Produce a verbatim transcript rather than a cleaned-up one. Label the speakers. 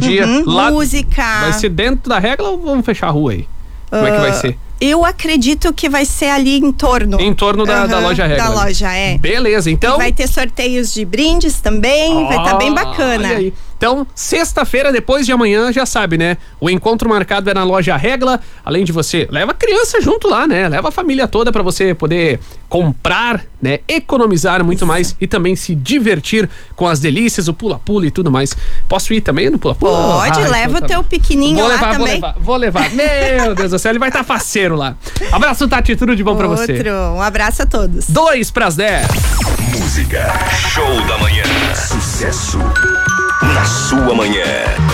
Speaker 1: dia.
Speaker 2: Uhum,
Speaker 1: Lá
Speaker 2: música.
Speaker 1: Vai ser dentro da regra ou vamos fechar a rua aí? Como uh, é que vai ser?
Speaker 2: Eu acredito que vai ser ali em torno.
Speaker 1: Em torno da,
Speaker 2: uhum,
Speaker 1: da loja regra.
Speaker 2: Da loja, é.
Speaker 1: Beleza, então.
Speaker 2: E vai ter sorteios de brindes também, oh, vai estar tá bem bacana.
Speaker 1: Olha aí. Então, sexta-feira, depois de amanhã, já sabe, né? O encontro marcado é na loja Regla. Além de você, leva a criança junto lá, né? Leva a família toda pra você poder comprar, né? Economizar muito Isso. mais e também se divertir com as delícias, o pula-pula e tudo mais. Posso ir também no pula-pula?
Speaker 2: Pode, ah, leva então tá o teu pequenininho
Speaker 1: vou
Speaker 2: lá
Speaker 1: levar,
Speaker 2: também.
Speaker 1: Vou levar, vou levar. Meu Deus do céu, ele vai estar tá faceiro lá. Abraço, Tati, tudo de bom
Speaker 2: Outro.
Speaker 1: pra você.
Speaker 2: Um abraço a todos.
Speaker 1: Dois pras dez.
Speaker 3: Música, show da manhã. Sucesso na sua manhã.